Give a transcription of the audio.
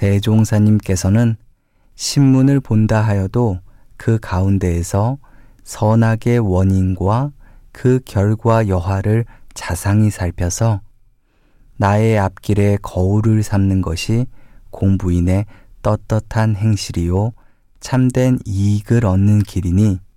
대종사님께서는 신문을 본다 하여도 그 가운데에서 선악의 원인과 그 결과 여하를 자상히 살펴서 나의 앞길에 거울을 삼는 것이 공부인의 떳떳한 행실이요 참된 이익을 얻는 길이니